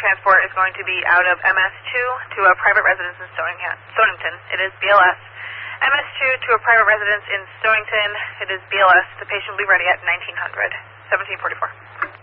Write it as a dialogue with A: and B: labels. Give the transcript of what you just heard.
A: transport is going to be out of MS2 to a private residence in Stonington. It is BLS. MS2 to a private residence in Stonington. It is BLS. The patient will be ready at 1900. 1744.